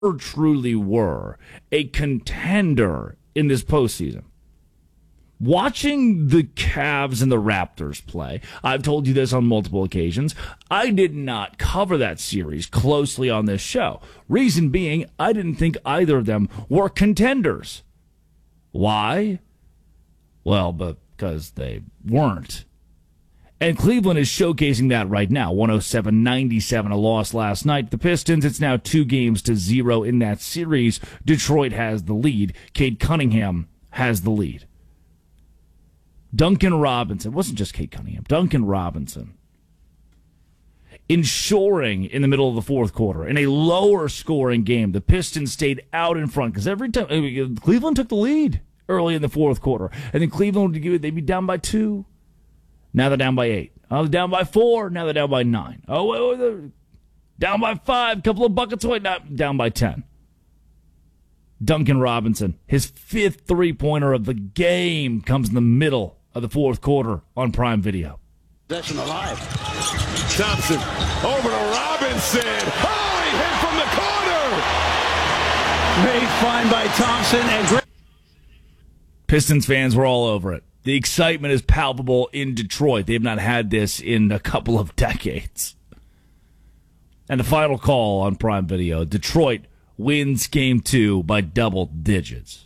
truly were a contender in this postseason. Watching the Cavs and the Raptors play, I've told you this on multiple occasions, I did not cover that series closely on this show. Reason being, I didn't think either of them were contenders. Why? Well, because they weren't. And Cleveland is showcasing that right now. 107-97, a loss last night. The Pistons, it's now 2-0 in that series. Detroit has the lead. Cade Cunningham has the lead. Duncan Robinson, it wasn't just Cade Cunningham, Duncan Robinson, ensuring in the middle of the fourth quarter, in a lower scoring game, the Pistons stayed out in front because every time Cleveland took the lead early in the fourth quarter, and then Cleveland, they'd be down by 2. Now they're down by 8. Oh, they're down by 4. Now they're down by 9. Oh, they're down by 5. Couple of buckets away. Now down by 10. Duncan Robinson, his 5th three-pointer of the game, comes in the middle of the fourth quarter on Prime Video. Possession alive. Thompson over to Robinson. Oh, he hit from the corner. Made fine by Thompson and great. Pistons fans were all over it. The excitement is palpable in Detroit. They have not had this in a couple of decades. And the final call on Prime Video, Detroit wins Game 2 by double digits.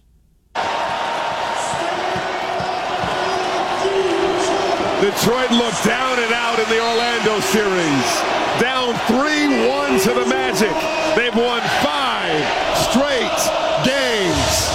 Detroit looked down and out in the Orlando series. Down 3-1 to the Magic. They've won 5 straight games.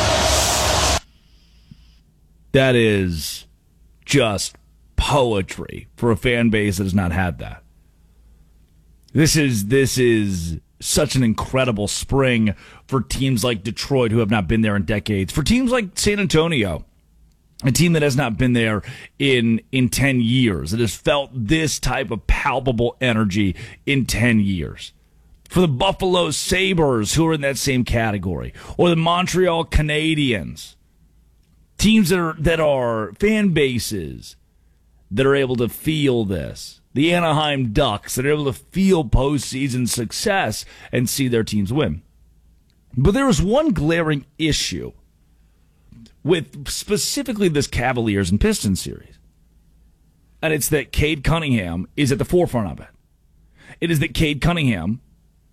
That is just poetry for a fan base that has not had that. This is such an incredible spring for teams like Detroit who have not been there in decades. For teams like San Antonio, a team that has not been there in 10 years. It has felt this type of palpable energy in 10 years. For the Buffalo Sabres, who are in that same category, or the Montreal Canadiens, teams that are fan bases that are able to feel this. The Anaheim Ducks that are able to feel postseason success and see their teams win. But there is one glaring issue with specifically this Cavaliers and Pistons series. And it's that Cade Cunningham is at the forefront of it. It is that Cade Cunningham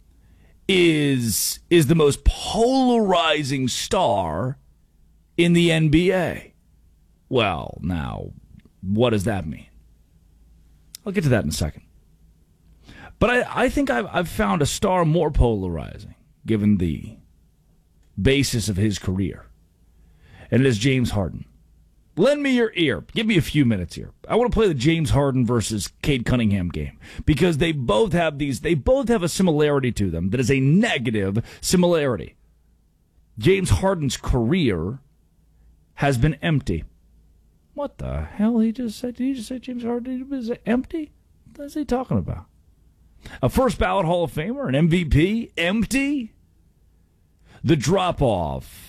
is the most polarizing star in the NBA. Well, now, what does that mean? I'll get to that in a second. But I think I've found a star more polarizing, given the basis of his career. And it is James Harden. Lend me your ear. Give me a few minutes here. I want to play the James Harden versus Cade Cunningham game because they both have a similarity to them that is a negative similarity. James Harden's career has been empty. What the hell he just said? Did he just say James Harden is empty? What is he talking about? A first ballot Hall of Famer, an MVP, empty? The drop-off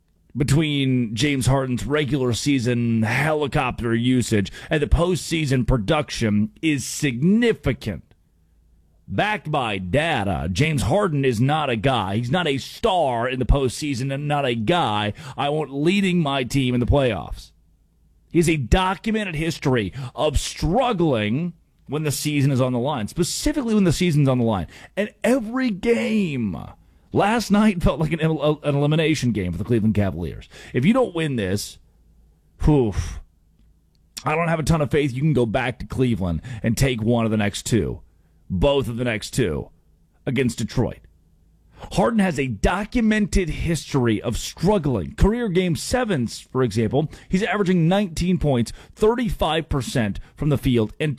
between James Harden's regular season helicopter usage and the postseason production is significant. Backed by data, James Harden is not a guy. He's not a star in the postseason and not a guy I want leading my team in the playoffs. He has a documented history of struggling when the season is on the line, specifically when the season's on the line. And every game last night felt like an elimination game for the Cleveland Cavaliers. If you don't win this, I don't have a ton of faith you can go back to Cleveland and take one of the next two, both of the next two, against Detroit. Harden has a documented history of struggling. Career game 7s, for example, he's averaging 19 points, 35% from the field, and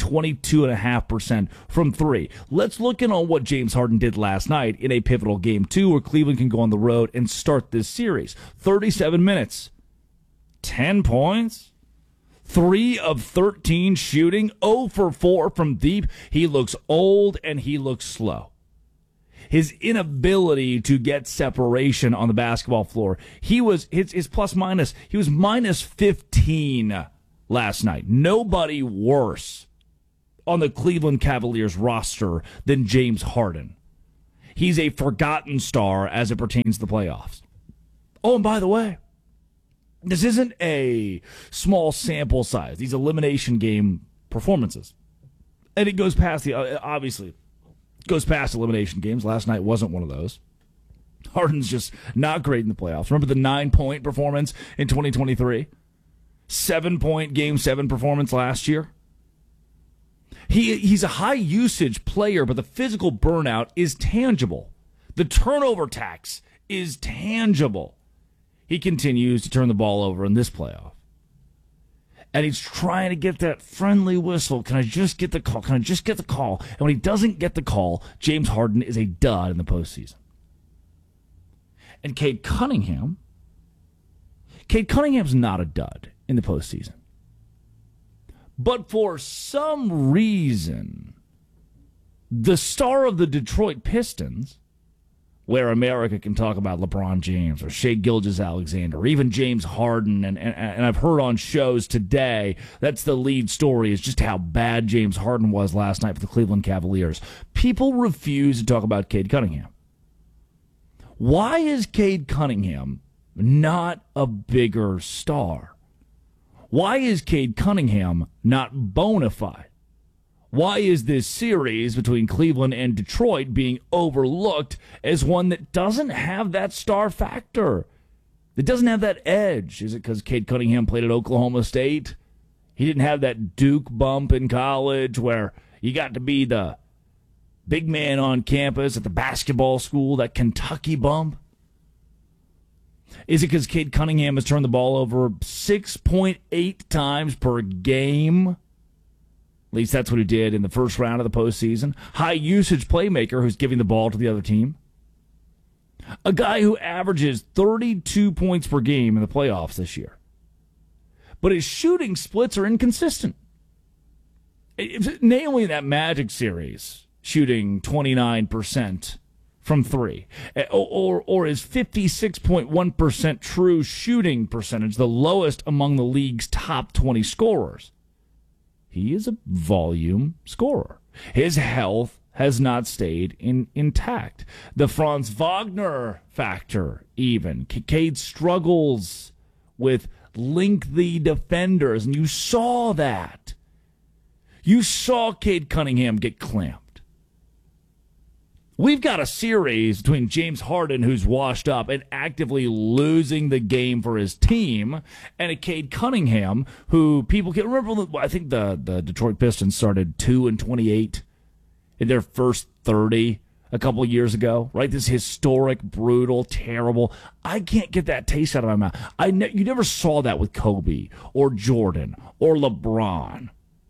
22.5% from 3. Let's look in on what James Harden did last night in a pivotal game 2 where Cleveland can go on the road and start this series. 37 minutes, 10 points, 3 of 13 shooting, 0 for 4 from deep. He looks old and he looks slow. His inability to get separation on the basketball floor. His plus minus, he was minus 15 last night. Nobody worse on the Cleveland Cavaliers roster than James Harden. He's a forgotten star as it pertains to the playoffs. Oh, and by the way, this isn't a small sample size. These elimination game performances. And it goes past obviously, goes past elimination games. Last night wasn't one of those. Harden's just not great in the playoffs. Remember the 9-point performance in 2023? 7-point Game 7 performance last year? He's a high-usage player, but the physical burnout is tangible. The turnover tax is tangible. He continues to turn the ball over in this playoff. And he's trying to get that friendly whistle. Can I just get the call? Can I just get the call? And when he doesn't get the call, James Harden is a dud in the postseason. And Cade Cunningham's not a dud in the postseason. But for some reason, the star of the Detroit Pistons, where America can talk about LeBron James or Shai Gilgeous-Alexander or even James Harden, and I've heard on shows today, that's the lead story, is just how bad James Harden was last night for the Cleveland Cavaliers. People refuse to talk about Cade Cunningham. Why is Cade Cunningham not a bigger star? Why is Cade Cunningham not bona fide? Why is this series between Cleveland and Detroit being overlooked as one that doesn't have that star factor? It doesn't have that edge. Is it because Cade Cunningham played at Oklahoma State? He didn't have that Duke bump in college where you got to be the big man on campus at the basketball school, that Kentucky bump? Is it because Cade Cunningham has turned the ball over 6.8 times per game? At least that's what he did in the first round of the postseason. High-usage playmaker who's giving the ball to the other team. A guy who averages 32 points per game in the playoffs this year. But his shooting splits are inconsistent. Namely, that Magic series, shooting 29% from three, or his 56.1% true shooting percentage, the lowest among the league's top 20 scorers. He is a volume scorer. His health has not stayed intact. The Franz Wagner factor, even. Cade struggles with lengthy defenders, and you saw that. You saw Cade Cunningham get clamped. We've got a series between James Harden, who's washed up and actively losing the game for his team, and a Cade Cunningham, who people can remember. I think the Detroit Pistons started 2-28 in their first 30 a couple years ago, right? This historic, brutal, terrible. I can't get that taste out of my mouth. You never saw that with Kobe or Jordan or LeBron.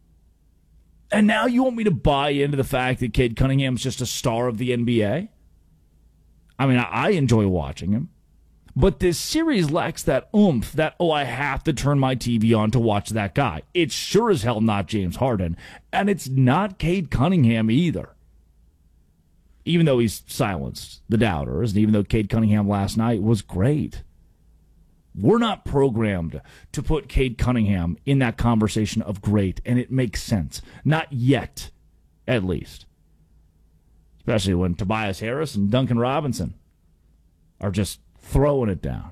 And now you want me to buy into the fact that Cade Cunningham's just a star of the NBA? I mean, I enjoy watching him. But this series lacks that oomph, that, I have to turn my TV on to watch that guy. It's sure as hell not James Harden. And it's not Cade Cunningham either. Even though he's silenced the doubters, and even though Cade Cunningham last night was great. We're not programmed to put Cade Cunningham in that conversation of great, and it makes sense. Not yet, at least. Especially when Tobias Harris and Duncan Robinson are just throwing it down.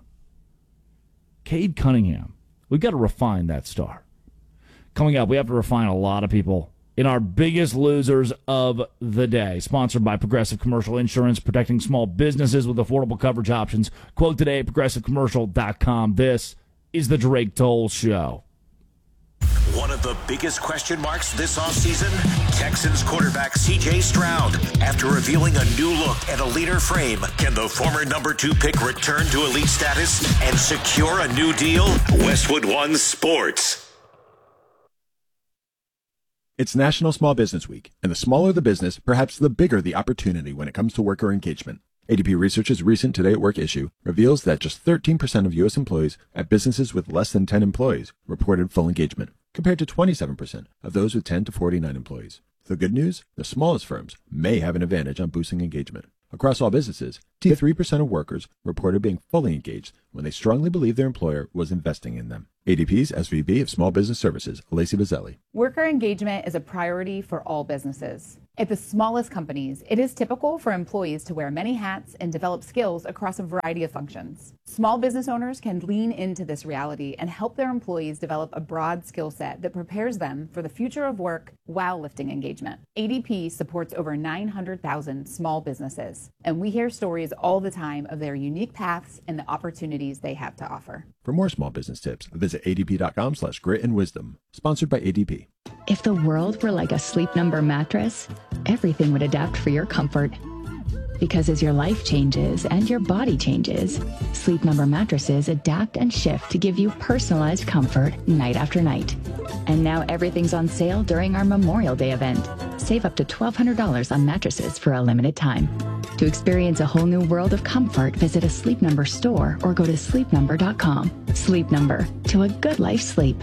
Cade Cunningham, we've got to refine that star. Coming up, we have to refine a lot of people in our biggest losers of the day. Sponsored by Progressive Commercial Insurance, protecting small businesses with affordable coverage options. Quote today at progressivecommercial.com. This is the Drake Toll Show. One of the biggest question marks this offseason, Texans quarterback C.J. Stroud. After revealing a new look and a leaner frame, can the former number 2 pick return to elite status and secure a new deal? Westwood One Sports. It's National Small Business Week, and the smaller the business, perhaps the bigger the opportunity when it comes to worker engagement. ADP Research's recent Today at Work issue reveals that just 13% of U.S. employees at businesses with less than 10 employees reported full engagement, compared to 27% of those with 10 to 49 employees. The good news? The smallest firms may have an advantage on boosting engagement. Across all businesses, 3% of workers reported being fully engaged when they strongly believe their employer was investing in them. ADP's SVP of Small Business Services, Lacey Vazzelli. Worker engagement is a priority for all businesses. At the smallest companies, it is typical for employees to wear many hats and develop skills across a variety of functions. Small business owners can lean into this reality and help their employees develop a broad skill set that prepares them for the future of work while lifting engagement. ADP supports over 900,000 small businesses, and we hear stories all the time of their unique paths and the opportunities they have to offer. For more small business tips, visit adp.com/gritandwisdom. Sponsored by ADP. If the world were like a Sleep Number mattress, everything would adapt for your comfort. Because as your life changes and your body changes, Sleep Number mattresses adapt and shift to give you personalized comfort night after night. And now everything's on sale during our Memorial Day event. Save up to $1,200 on mattresses for a limited time. To experience a whole new world of comfort, visit a Sleep Number store or go to sleepnumber.com. Sleep Number, to a good life sleep.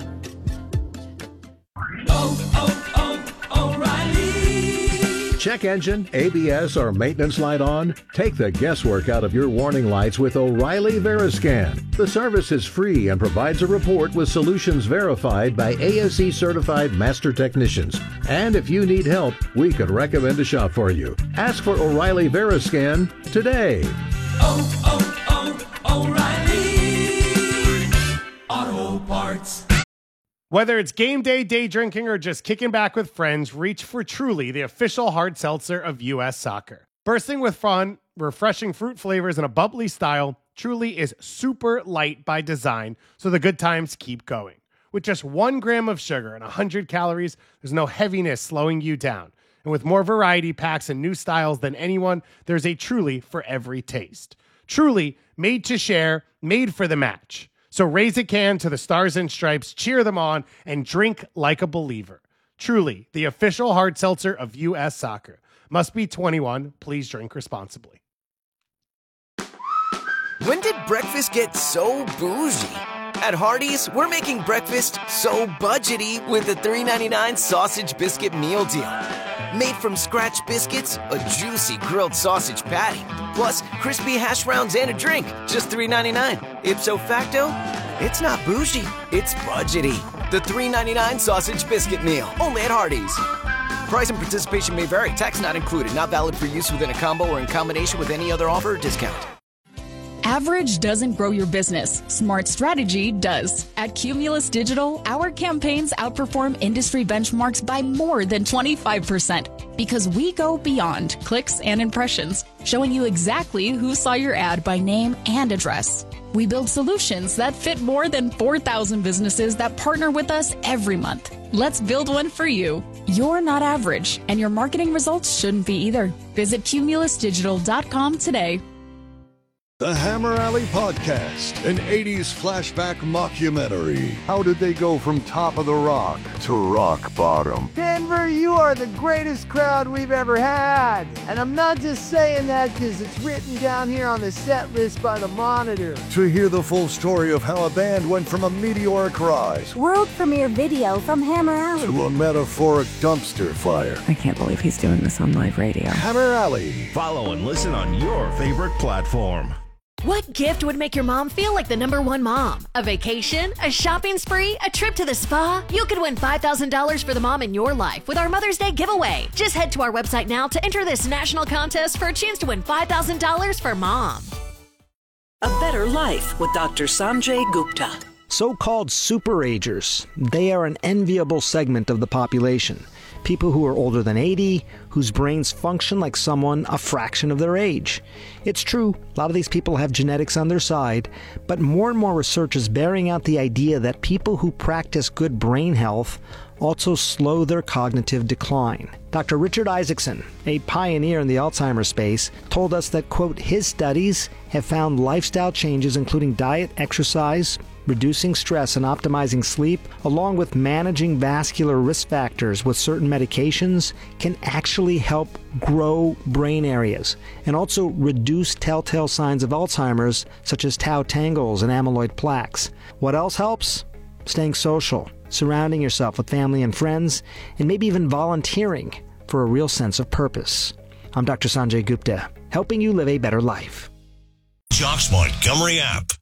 O'Reilly. Check engine, ABS, or maintenance light on? Take the guesswork out of your warning lights with O'Reilly Veriscan. The service is free and provides a report with solutions verified by ASE certified master technicians. And if you need help, we can recommend a shop for you. Ask for O'Reilly Veriscan today. O'Reilly Auto Parts. Whether it's game day drinking, or just kicking back with friends, reach for Truly, the official hard seltzer of U.S. Soccer. Bursting with fun, refreshing fruit flavors, and a bubbly style, Truly is super light by design, so the good times keep going. With just 1 gram of sugar and 100 calories, there's no heaviness slowing you down. And with more variety packs and new styles than anyone, there's a Truly for every taste. Truly, made to share, made for the match. So raise a can to the Stars and Stripes, cheer them on, and drink like a believer. Truly, the official hard seltzer of U.S. Soccer. Must be 21. Please drink responsibly. When did breakfast get so bougie? At Hardee's, we're making breakfast so budgety with a $3.99 sausage biscuit meal deal. Made from scratch biscuits, a juicy grilled sausage patty, plus crispy hash browns and a drink, just $3.99. Ipso facto, it's not bougie, it's budgety. The $3.99 sausage biscuit meal, only at Hardee's. Price and participation may vary. Tax not included. Not valid for use within a combo or in combination with any other offer or discount. Average doesn't grow your business. Smart strategy does. At Cumulus Digital, our campaigns outperform industry benchmarks by more than 25% because we go beyond clicks and impressions, showing you exactly who saw your ad by name and address. We build solutions that fit more than 4,000 businesses that partner with us every month. Let's build one for you. You're not average, and your marketing results shouldn't be either. Visit cumulusdigital.com today. The Hammer Alley Podcast, an 80s flashback mockumentary. How did they go from top of the rock to rock bottom? Denver, you are the greatest crowd we've ever had. And I'm not just saying that because it's written down here on the set list by the Monitor. To hear the full story of how a band went from a meteoric rise, world premiere video from Hammer Alley, to a metaphoric dumpster fire. I can't believe he's doing this on live radio. Hammer Alley. Follow and listen on your favorite platform. What gift would make your mom feel like the #1 mom? A vacation? A shopping spree? A trip to the spa? You could win $5,000 for the mom in your life with our Mother's Day giveaway. Just head to our website now to enter this national contest for a chance to win $5,000 for mom. A Better Life with Dr. Sanjay Gupta. So-called superagers. They are an enviable segment of the population. People who are older than 80, whose brains function like someone a fraction of their age. It's true, a lot of these people have genetics on their side, but more and more research is bearing out the idea that people who practice good brain health also slow their cognitive decline. Dr. Richard Isaacson, a pioneer in the Alzheimer's space, told us that, quote, his studies have found lifestyle changes including diet, exercise, reducing stress and optimizing sleep, along with managing vascular risk factors with certain medications, can actually help grow brain areas and also reduce telltale signs of Alzheimer's, such as tau tangles and amyloid plaques. What else helps? Staying social, surrounding yourself with family and friends, and maybe even volunteering for a real sense of purpose. I'm Dr. Sanjay Gupta, helping you live a better life. Jock's Montgomery app.